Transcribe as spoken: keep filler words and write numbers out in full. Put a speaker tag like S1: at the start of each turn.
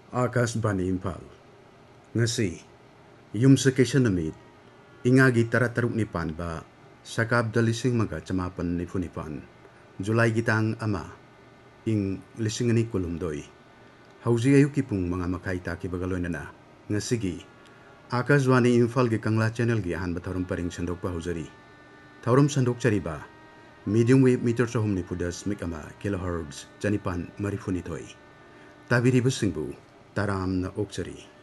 S1: Akashbani Impal ngasi yumsa kaisa namit ingagi tara taruk ni panba sakab dalising maga camapan ni funipan Julai gitang ama ing lising ni kulumdoi hauji ayu kipung mga makai taki bagaloy na ngasigi Akashwani Impal gi Kangla channel gi han batharum paring sandok pa hujari thaurum sandok chariba medium wave meter chahum ni pudas mikama kilohertz janipan marifuni thoi tabiri busingbu taram na okchari